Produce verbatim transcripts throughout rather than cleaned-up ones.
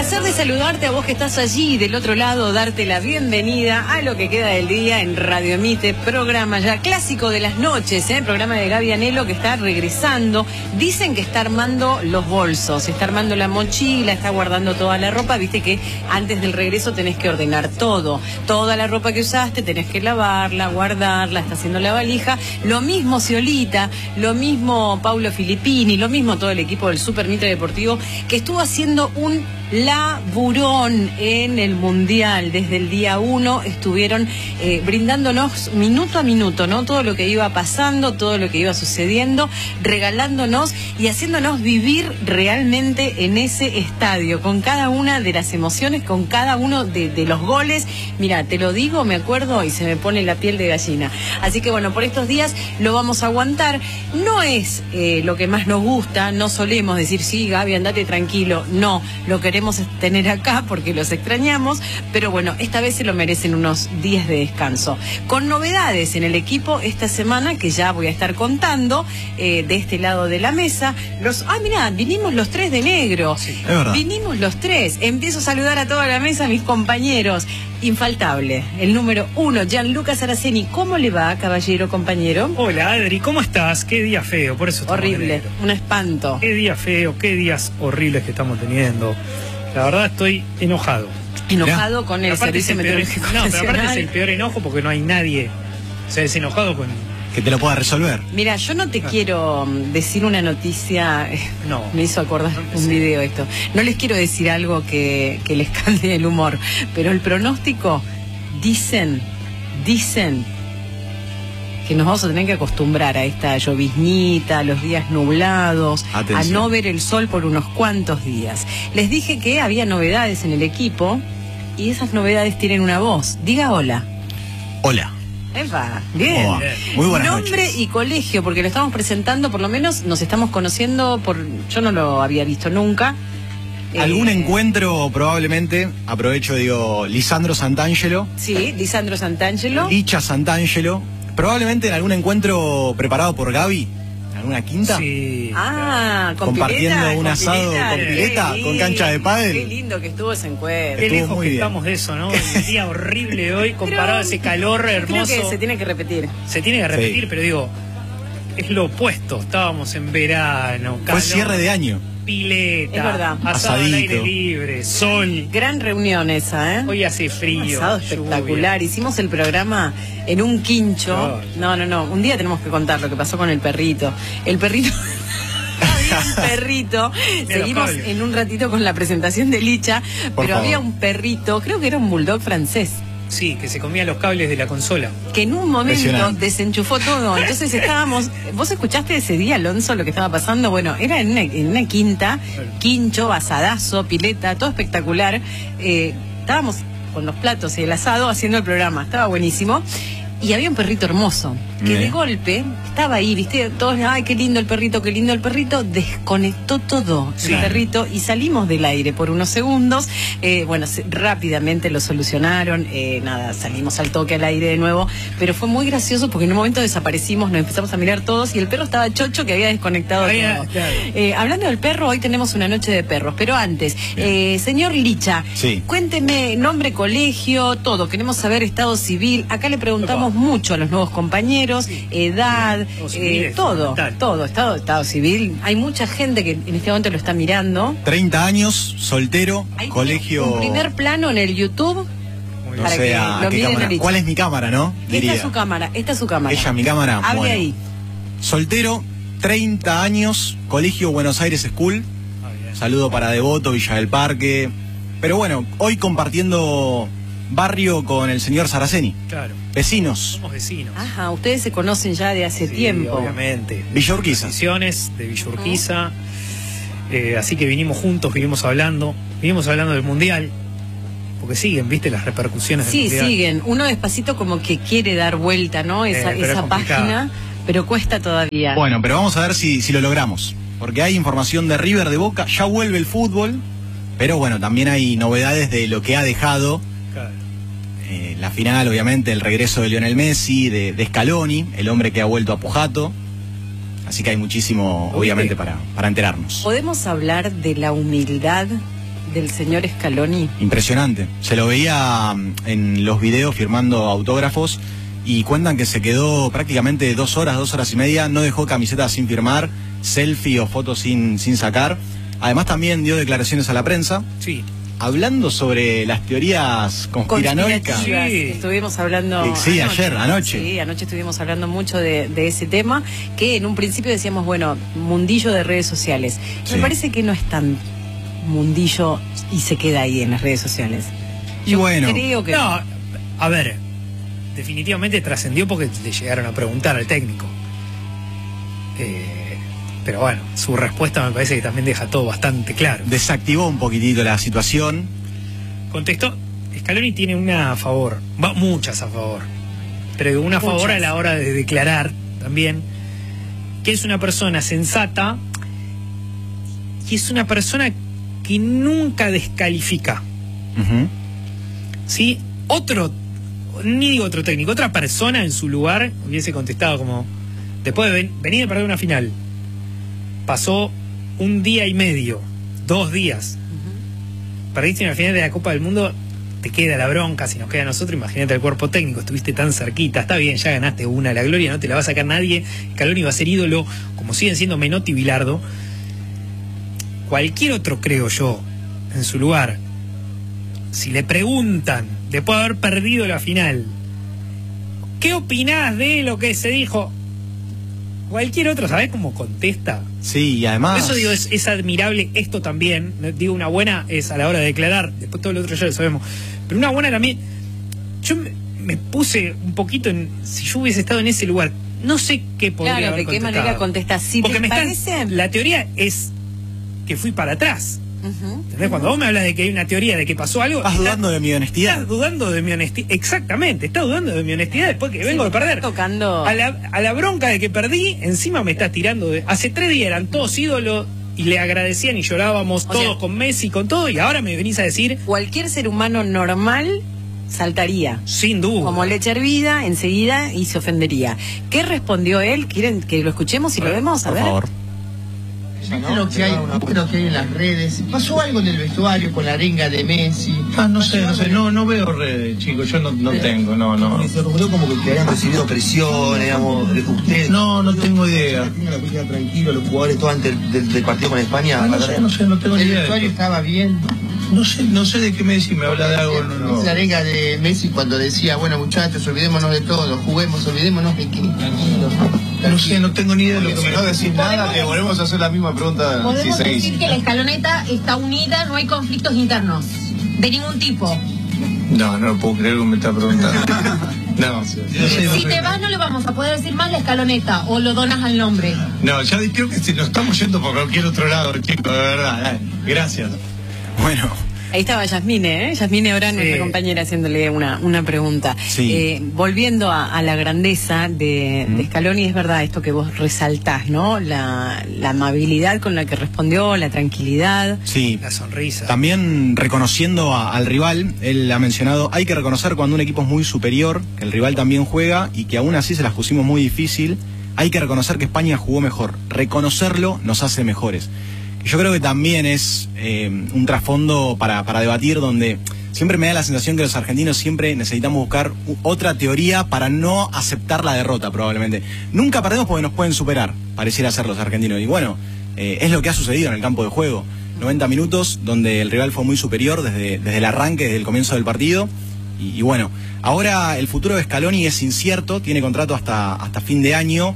placer de saludarte a vos que estás allí del otro lado, darte la bienvenida a lo que queda del día en Radio Mite, programa ya clásico de las noches, ¿eh? Programa de Gaby Anelo que está regresando. Dicen que está armando los bolsos, está armando la mochila, está guardando toda la ropa. Viste que antes del regreso tenés que ordenar todo, toda la ropa que usaste, tenés que lavarla, guardarla, está haciendo la valija. Lo mismo Ciolita, lo mismo Paulo Filippini, lo mismo todo el equipo del Super Mitre Deportivo, que estuvo haciendo un laburón en el Mundial. Desde el día uno estuvieron eh, brindándonos minuto a minuto, ¿no? Todo lo que iba pasando, todo lo que iba sucediendo, regalándonos y haciéndonos vivir realmente en ese estadio, con cada una de las emociones, con cada uno de, de los goles. Mira, te lo digo, me acuerdo y se me pone la piel de gallina. Así que bueno, por estos días lo vamos a aguantar. No es eh, lo que más nos gusta, no solemos decir, sí, Gaby, andate tranquilo. No, lo queremos tener acá porque los extrañamos, pero bueno, esta vez se lo merecen unos días de descanso. Con novedades en el equipo esta semana que ya voy a estar contando eh, de este lado de la mesa. Los, ah, mirá, vinimos los tres de negro. Sí, es verdad. Vinimos los tres. Empiezo a saludar a toda la mesa, a mis compañeros. Infaltable, el número uno, Gianluca Saraceni. ¿Cómo le va, caballero, compañero? Hola, Adri, ¿cómo estás? Qué día feo, por eso estamos horrible, un espanto. Qué día feo, qué días horribles que estamos teniendo. La verdad estoy enojado. Enojado Mirá, con el servicio meteorológico nacional. No, pero aparte es el peor enojo porque no hay nadie. O sea, es enojado con... que te lo pueda resolver. Mira, yo no te ah. quiero decir una noticia, no, me hizo acordar no, un sí. video esto. No les quiero decir algo que, que les cambie el humor, pero el pronóstico, dicen, dicen que nos vamos a tener que acostumbrar a esta lloviznita, a los días nublados, Atención. a no ver el sol por unos cuantos días. Les dije que había novedades en el equipo y esas novedades tienen una voz. Diga hola. Hola. Epa, bien. Oh, muy buenas Nombre noches. Y colegio, porque lo estamos presentando, por lo menos nos estamos conociendo por... Yo no lo había visto nunca. Algún eh, encuentro probablemente, aprovecho, digo, Lisandro Santangelo. Sí, Lisandro Santangelo. Licha Santangelo. Probablemente en algún encuentro preparado por Gaby, en alguna quinta. Sí. Ah, con compartiendo pileta, un con asado pileta, con pileta, sí, con cancha de pádel. Qué lindo que estuvo ese encuentro. Qué Estuvo lejos muy que bien. estamos de eso, ¿no? El día horrible de hoy comparado Pero, a ese calor hermoso. Creo que se tiene que repetir. Se tiene que repetir, sí. pero digo, es lo opuesto. Estábamos en verano, calor, Fue cierre de año. pileta, Es verdad. asado al Asadito. aire libre, sol. Gran reunión esa, ¿eh? Hoy hace frío. Asado espectacular. Lluvia. Hicimos el programa en un quincho. Claro. No, no, no. Un día tenemos que contar lo que pasó con el perrito. El perrito... había un perrito. Seguimos en un ratito con la presentación de Licha, Por pero favor. había un perrito, creo que era un bulldog francés, Sí, que se comía los cables de la consola. que en un momento Impresionante. desenchufó todo. Entonces estábamos... ¿Vos escuchaste ese día, Alonso, lo que estaba pasando? Bueno, era en una, en una quinta, quincho, asadazo, pileta, todo espectacular. Eh, estábamos con los platos y el asado haciendo el programa. Estaba buenísimo. Y había un perrito hermoso, que Bien. de golpe estaba ahí, ¿viste? Todos, ay, qué lindo el perrito, qué lindo el perrito. Desconectó todo Sí. el perrito y salimos del aire por unos segundos. Eh, bueno, se, rápidamente lo solucionaron. Eh, nada, salimos al toque al aire de nuevo. Pero fue muy gracioso porque en un momento desaparecimos, nos empezamos a mirar todos y el perro estaba chocho que había desconectado Había- todo. claro. Eh, hablando del perro, hoy tenemos una noche de perros. Pero antes, eh, señor Licha, Sí. cuénteme nombre, colegio, todo. Queremos saber estado civil. Acá le preguntamos mucho a los nuevos compañeros, edad, Estado civil eh, es todo, fundamental. todo, estado, estado civil. Hay mucha gente que en este momento lo está mirando. treinta años, soltero, Hay colegio... un primer plano en el YouTube. Muy No para sé que a lo qué miren cámara. ahorita. ¿Cuál es mi cámara, no? Esta es su cámara, esta es su cámara. Ella, mi cámara. Hable Bueno. ahí. Soltero, treinta años, colegio Buenos Aires School. Ah, bien. Saludo para Devoto, Villa del Parque. Pero bueno, hoy compartiendo barrio con el señor Saraceni. Claro. Vecinos. Somos vecinos. Ajá, ustedes se conocen ya de hace Sí, tiempo. obviamente. Villa Urquiza. Decisiones de Villa Urquiza. Eh, así que vinimos juntos, vinimos hablando. Vinimos hablando del Mundial. Porque siguen, viste, las repercusiones Sí, del Mundial. siguen. Uno despacito como que quiere dar vuelta, ¿no? Esa, Eh, pero esa es complicado. página, pero cuesta todavía. Bueno, pero vamos a ver si, si lo logramos. Porque hay información de River, de Boca, ya vuelve el fútbol. Pero bueno, también hay novedades de lo que ha dejado Claro. eh, la final, obviamente, el regreso de Lionel Messi, de, de Scaloni, el hombre que ha vuelto a Pujato. Así que hay muchísimo, obviamente, para, para enterarnos. ¿Podemos hablar de la humildad del señor Scaloni? Impresionante. Se lo veía en los videos firmando autógrafos y cuentan que se quedó prácticamente dos horas, dos horas y media, no dejó camiseta sin firmar, selfie o fotos sin, sin sacar. Además también dio declaraciones a la prensa. Sí. Hablando sobre las teorías conspiranoicas. Sí. Estuvimos hablando... Eh, sí, anoche, ayer, anoche. Sí, anoche estuvimos hablando mucho de, de ese tema, que en un principio decíamos, bueno, mundillo de redes sociales. Sí. Me parece que no es tan mundillo y se queda ahí en las redes sociales. Y Yo bueno... creo que... No, a ver, definitivamente trascendió porque le llegaron a preguntar al técnico. Eh... Pero bueno, su respuesta me parece que también deja todo bastante claro. Desactivó un poquitito la situación. Contestó, Scaloni tiene una a favor, va, muchas a favor, pero una a Muchas. favor a la hora de declarar también, que es una persona sensata y es una persona que nunca descalifica. Uh-huh. ¿Sí? Otro, ni digo otro técnico, otra persona en su lugar hubiese contestado como, después de ven, venir a perder una final, pasó un día y medio, dos días, uh-huh. Perdiste una final de la Copa del Mundo, te queda la bronca, si nos queda a nosotros, imagínate el cuerpo técnico, estuviste tan cerquita, está bien, ya ganaste una, la gloria no te la va a sacar nadie, Scaloni va a ser ídolo, como siguen siendo Menotti y Bilardo. Cualquier otro, creo yo, en su lugar, si le preguntan, después de haber perdido la final, ¿qué opinás de lo que se dijo? Cualquier otro, ¿sabés cómo contesta? Sí, y además... Por eso digo, es, es admirable esto también. Digo, una buena es a la hora de declarar, después todo lo otro ya lo sabemos. Pero una buena también... Yo me, me puse un poquito en... Si yo hubiese estado en ese lugar, no sé qué podría Claro, haber ¿de qué contestado. manera contestas? Si Porque te me parece... están, la teoría es que fui para atrás. Uh-huh. ¿Entendés? Cuando vos me hablas de que hay una teoría de que pasó algo... ¿Estás dudando de mi honestidad? Estás dudando de mi honestidad. Exactamente, estás dudando de mi honestidad después que Sí, vengo de perder. Tocando... A la, a la bronca de que perdí, encima me estás tirando de... Hace tres días eran todos ídolos y le agradecían y llorábamos O todos sea, con Messi, con todo, y ahora me venís a decir... Cualquier ser humano normal saltaría. Sin duda. Como leche hervida, enseguida, y se ofendería. ¿Qué respondió él? ¿Quieren que lo escuchemos y lo vemos? A Por ver. favor. ¿Viste lo que hay, viste lo que hay en las redes? ¿Pasó algo en el vestuario con la arenga de Messi? Ah, no sé, no sé, no, no veo redes, chicos, yo no, no tengo, no, no. Se rumoró como que habían recibido presión, digamos, de usted. No, no tengo idea. ¿Tiene la cuestión tranquilo, los jugadores todo antes del, del, del partido con España? Ah, no sé, no sé, no tengo ni ¿El idea. vestuario estaba bien? No sé, no sé de qué me decís, me habla de algo, no, no. Es la arenga de Messi cuando decía, bueno muchachos, olvidémonos de todo, juguemos, olvidémonos de que... Tranquilos. No sé, no tengo ni idea de lo que Si me no decís nada, te volvemos a hacer la misma pregunta si Podemos seguís. decir que la escaloneta está unida, no hay conflictos internos, de ningún tipo. No, no puedo creer que me está preguntando. No, no sé, no Si sé. te vas no le vamos a poder decir más la escaloneta o lo donas al nombre. No, ya creo que si nos estamos yendo por cualquier otro lado, chicos, de verdad. eh. Gracias. Bueno, Ahí estaba Yasmine, ¿eh? Yasmine ahora Sí. nuestra compañera haciéndole una, una pregunta. Sí. Eh, volviendo a, a la grandeza de, Mm. de Scaloni, es verdad esto que vos resaltás, ¿no? La, la amabilidad con la que respondió, la tranquilidad. sí. La sonrisa. También reconociendo a- al rival, él ha mencionado, hay que reconocer cuando un equipo es muy superior, que el rival también juega y que aún así se las pusimos muy difícil, hay que reconocer que España jugó mejor. Reconocerlo nos hace mejores. Yo creo que también es eh, un trasfondo para, para debatir donde siempre me da la sensación que los argentinos siempre necesitamos buscar u- otra teoría para no aceptar la derrota probablemente. Nunca perdemos porque nos pueden superar, pareciera ser los argentinos. Y bueno, eh, es lo que ha sucedido en el campo de juego. noventa minutos donde el rival fue muy superior desde, desde el arranque, desde el comienzo del partido. Y, y bueno, ahora el futuro de Scaloni es incierto, tiene contrato hasta, hasta fin de año.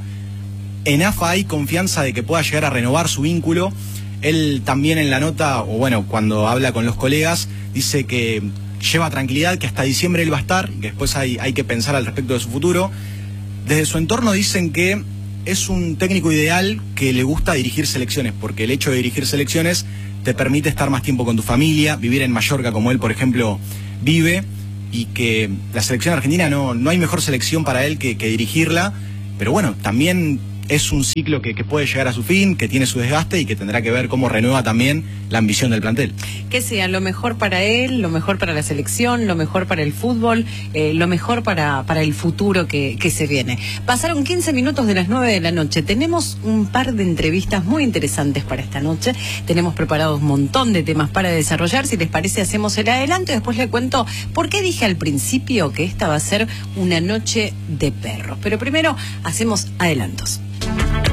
En A F A hay confianza de que pueda llegar a renovar su vínculo. Él también en la nota, o bueno, cuando habla con los colegas, dice que lleva tranquilidad, que hasta diciembre él va a estar, que después hay, hay que pensar al respecto de su futuro. Desde su entorno dicen que es un técnico ideal que le gusta dirigir selecciones, porque el hecho de dirigir selecciones te permite estar más tiempo con tu familia, vivir en Mallorca como él, por ejemplo, vive, y que la selección argentina no, no hay mejor selección para él que, que dirigirla, pero bueno, también es un ciclo que, que puede llegar a su fin, que tiene su desgaste y que tendrá que ver cómo renueva también la ambición del plantel. Que sea lo mejor para él, lo mejor para la selección, lo mejor para el fútbol, eh, lo mejor para, para el futuro que, que se viene. Pasaron quince minutos de las nueve de la noche. Tenemos un par de entrevistas muy interesantes para esta noche. Tenemos preparados un montón de temas para desarrollar. Si les parece, hacemos el adelanto y después les cuento por qué dije al principio que esta va a ser una noche de perros. Pero primero hacemos adelantos.